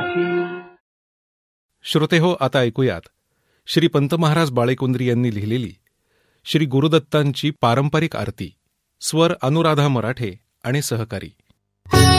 पाशी. श्रोतेहो, आता ऐकूयात श्री पंत महाराज बाळेकुंद्री यांनी लिहिलेली श्री गुरुदत्तांची पारंपरिक आरती, स्वर अनुराधा मराठे आणि सहकारी.